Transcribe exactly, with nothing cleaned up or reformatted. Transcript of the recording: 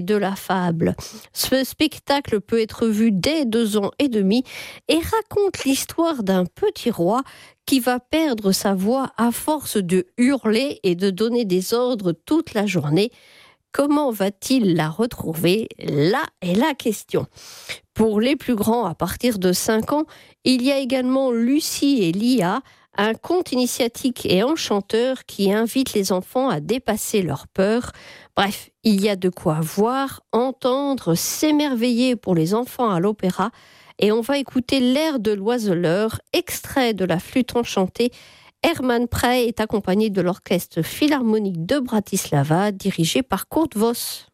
de la fable. Ce spectacle peut être vu dès deux ans et demi et raconte l'histoire d'un petit roi qui va perdre sa voix à force de hurler et de donner des ordres toute la journée. Comment va-t-il la retrouver ? Là est la question. Pour les plus grands, à partir de cinq ans, il y a également Lucie et Lia, un conte initiatique et enchanteur qui invite les enfants à dépasser leur peur. Bref, il y a de quoi voir, entendre, s'émerveiller pour les enfants à l'opéra. Et on va écouter l'air de l'oiseleur, extrait de la flûte enchantée. Herman Prey est accompagné de l'Orchestre Philharmonique de Bratislava, dirigé par Kurt Voss.